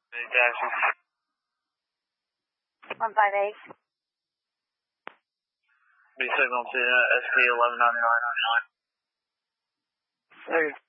Jackson. 158. Be signal to SC 1199. Second.